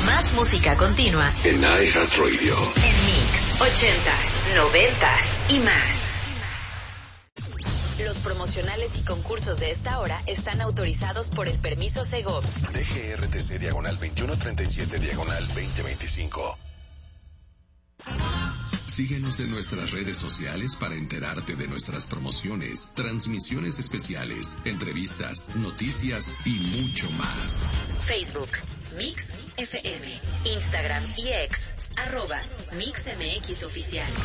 Más música continua en iHeartRadio. En Mix 80s, 90s y más. Los promocionales y concursos de esta hora están autorizados por el permiso Segov. DGRTC /2137/2025. Síguenos en nuestras redes sociales para enterarte de nuestras promociones, transmisiones especiales, entrevistas, noticias y mucho más. Facebook, Mix FM, Instagram y X, @MixMX Oficial.